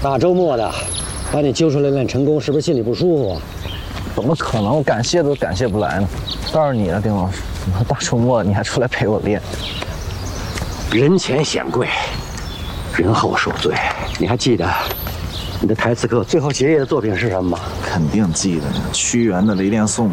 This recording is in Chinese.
大周末的，把你揪出来练成功，是不是心里不舒服啊？ 怎么可能？我感谢都感谢不来呢。倒是你啊，丁老师，大周末你还出来陪我练？ 人前显贵，人后受罪。你还记得你的台词课最后结业的作品是什么吗？ 肯定记得，屈原的《雷电颂》。